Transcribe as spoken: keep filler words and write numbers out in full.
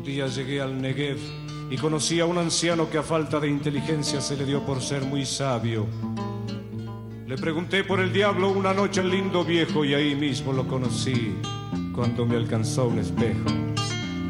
día llegué al Negev y conocí a un anciano que a falta de inteligencia se le dio por ser muy sabio. Le pregunté por el diablo una noche al lindo viejo y ahí mismo lo conocí cuando me alcanzó un espejo.